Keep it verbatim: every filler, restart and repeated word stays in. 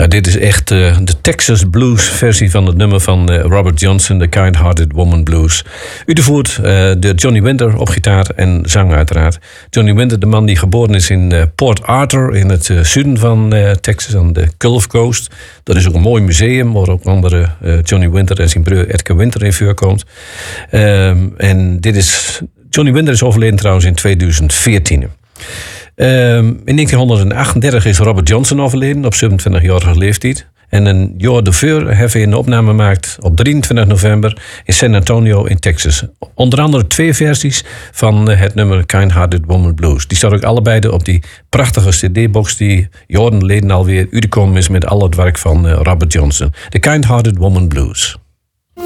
Nou, dit is echt uh, de Texas Blues versie van het nummer van uh, Robert Johnson, The Kind-Hearted Woman Blues. Uitgevoerd uh, door Johnny Winter op gitaar en zang uiteraard. Johnny Winter, de man die geboren is in uh, Port Arthur in het uh, zuiden van uh, Texas, aan de Gulf Coast. Dat is ook een mooi museum waar ook andere uh, Johnny Winter en zijn broer Edgar Winter in voorkomt. Um, en dit is... Johnny Winter is overleden trouwens in tweeduizend veertien. Um, in negentien achtendertig is Robert Johnson overleden op zevenentwintigjarige leeftijd. En een jaar daarvoor hebben we een opname gemaakt op drieëntwintig november in San Antonio in Texas. Onder andere twee versies van het nummer Kind-Hearted Woman Blues. Die staan ook allebei op die prachtige cd-box die jaren geleden alweer uitgekomen is met al het werk van Robert Johnson. The Kind-Hearted Woman Blues.